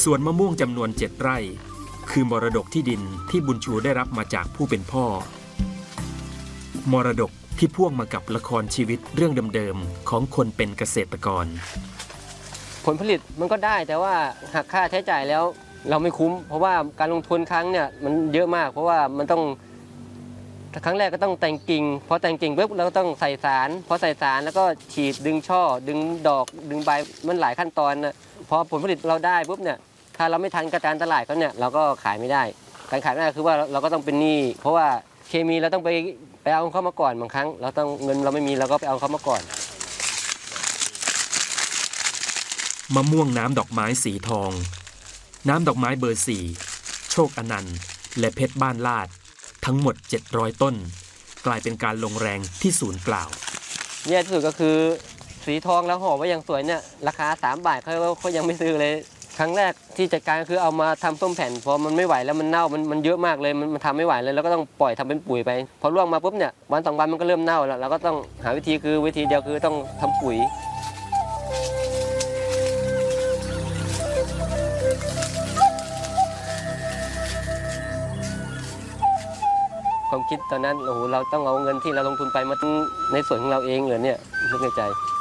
สวนมะม่วงจำนวน7 ไร่คือมรดกที่ดินที่บุญชูได้รับมาจากผู้เป็นพ่อมรดกที่พ่วงมากับละครชีวิตเรื่องเดิมๆของคนเป็นเกษตรกรผลผลิตมันก็ได้แต่ว่าหักค่าใช้จ่ายแล้วเราไม่คุ้มเพราะว่าการลงทุนครั้งเนี่ยมันเยอะมากเพราะว่ามันต้องครั้งแรกก็ต้องแต่งกิ่งพอแต่งกิ่งปุ๊บเราก็ต้องใส่สารพอใส่สารแล้วก็ฉีดดึงช่อดึงดอกดึงใบมันหลายขั้นตอนนะพอผลผลิตเราได้ปุ๊บเนี่ยถ้าเราไม่ทันการตลาดเขาเนี่ยเราก็ขายไม่ได้การขายไม่ได้คือว่าเราก็ต้องเป็นหนี้เพราะว่าเคมีเราต้องไปเอาเข้ามาก่อนบางครั้งเราต้องเงินเราไม่มีเราก็ไปเอาเข้ามาก่อนมะม่วงน้ำดอกไม้สีทองน้ำดอกไม้เบอร์ 4โชคอนันต์และเพชรบ้านลาดทั้งหมด700 ต้นกลายเป็นการลงแรงที่สูญเปล่าแย่ที่สุดก็คือสีทองแล้วห่อไว้อย่างสวยเนี่ยราคา3 บาทเขายังไม่ซื้อเลยครั้งแรกที่จัดการก็คือเอามาทำส้มแผ่นพอมันไม่ไหวแล้วมันเน่ามันเยอะมากเลยมันทำไม่ไหวเลยแล้วก็ต้องปล่อยทำเป็นปุ๋ยไปพอร่วงมาปุ๊บเนี่ยวัน2 วันมันก็เริ่มเน่าแล้วเราก็ต้องหาวิธีเดียวคือต้องทำปุ๋ยความคิดตอนนั้นโอ้โหเราต้องเอาเงินที่เราลงทุนไปมาในส่วนของเราเองเหรอเนี่ยนึกในใจ